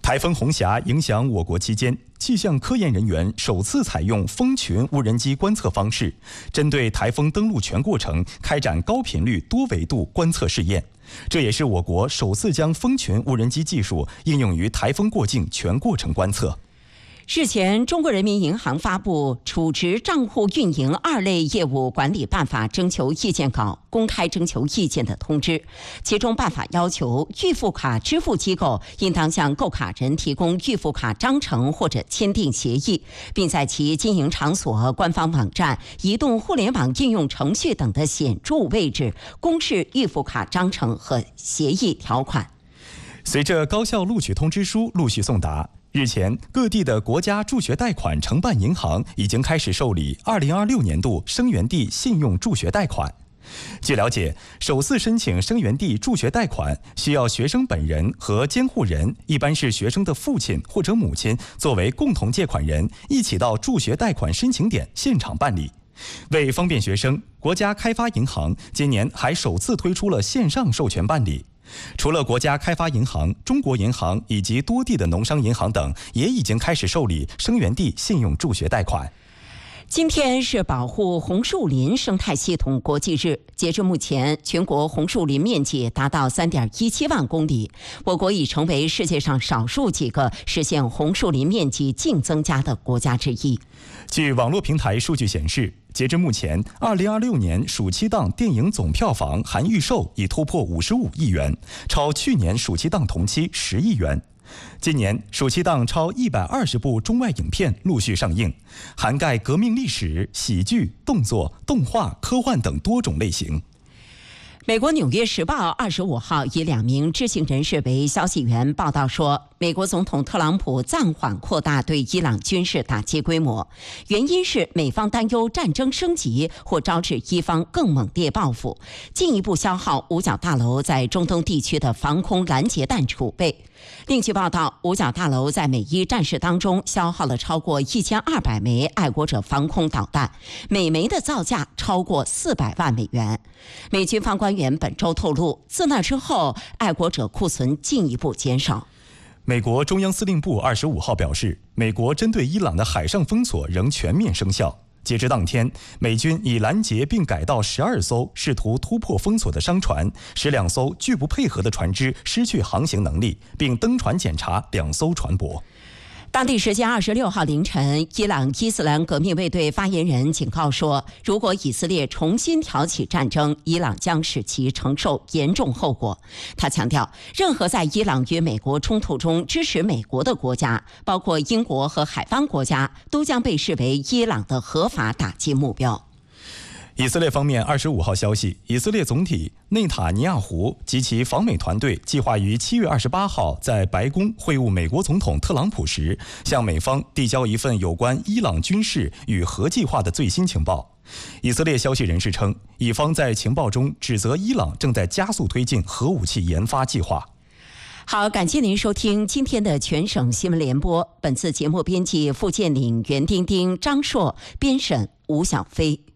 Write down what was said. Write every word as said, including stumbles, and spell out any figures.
台风红霞影响我国期间，气象科研人员首次采用蜂群无人机观测方式，针对台风登陆全过程开展高频率多维度观测试验。这也是我国首次将蜂群无人机技术应用于台风过境全过程观测。 日前，中国人民银行发布《储值账户运营二类业务管理办法》征求意见稿公开征求意见的通知，其中办法要求预付卡支付机构应当向购卡人提供预付卡章程或者签订协议，并在其经营场所、官方网站、移动互联网应用程序等的显著位置公示预付卡章程和协议条款。 随着高校录取通知书陆续送达，日前，各地的国家助学贷款承办银行已经开始受理二零二六年度生源地信用助学贷款。据了解，首次申请生源地助学贷款需要学生本人和监护人，一般是学生的父亲或者母亲，作为共同借款人，一起到助学贷款申请点现场办理。为方便学生，国家开发银行今年还首次推出了线上授权办理。除了国家开发银行、中国银行以及多地的农商银行等，也已经开始受理生源地信用助学贷款。 今天是保护红树林生态系统国际日，截至目前，全国红树林面积达到 三点一七万公里，我国已成为世界上少数几个实现红树林面积净增加的国家之一。 据网络平台数据显示，截至目前，二零二六年暑期档电影总票房含预售已突破五十五亿元，超去年暑期档同期十亿元。今年暑期档超一百二十部中外影片陆续上映，涵盖革命历史、喜剧、动作、动画、科幻等多种类型。 美国《纽约时报》二十五号以两名知情人士为消息源报道说，美国总统特朗普暂缓扩大对伊朗军事打击规模，原因是美方担忧战争升级或招致伊方更猛烈报复，进一步消耗五角大楼在中东地区的防空拦截弹储备。另据报道，五角大楼在美伊战事当中消耗了超过一千二百枚爱国者防空导弹，每枚的造价超过四百万美元。美军方官员本周透露，自那之后，爱国者库存进一步减少。 美国中央司令部二十五号表示，美国针对伊朗的海上封锁仍全面生效。截至当天，美军已拦截并改道十二艘试图突破封锁的商船，使两艘拒不配合的船只失去航行能力，并登船检查两艘船舶。 当地时间二十六号凌晨，伊朗伊斯兰革命卫队发言人警告说，如果以色列重新挑起战争，伊朗将使其承受严重后果。他强调，任何在伊朗与美国冲突中支持美国的国家，包括英国和海湾国家，都将被视为伊朗的合法打击目标。 以色列方面二十五号消息，以色列总理内塔尼亚胡及其访美团队计划于七月二十八号在白宫会晤美国总统特朗普时，向美方递交一份有关伊朗军事与核计划的最新情报。以色列消息人士称，以方在情报中指责伊朗正在加速推进核武器研发计划。 好，感谢您收听今天的全省新闻联播。本次节目编辑付建岭、袁丁丁、张硕，编审吴小飞。